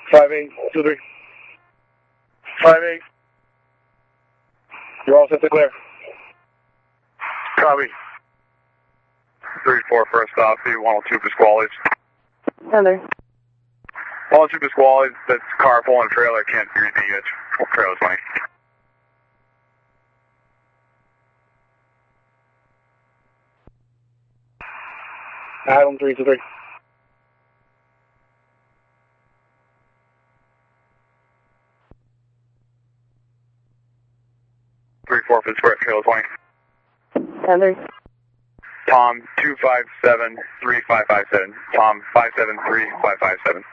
5823. 58. You're all set to clear. Copy. 3-4 first stop, C102 Pasquale's. Heather. 102 Pasquale's, that's car pulling a trailer, can't hear the trailer's running. Adam 323. Three-four for the square, trailer's running. Heather. Tom 257-3557. Tom 573-557.